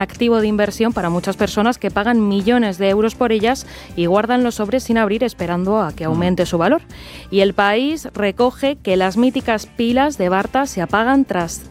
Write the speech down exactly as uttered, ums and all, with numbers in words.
activo de inversión para muchas personas que pagan millones de euros por ellas y guardan los sobres sin abrir esperando a que aumente su valor. Y El País recoge que las míticas pilas de Barta se apagan tras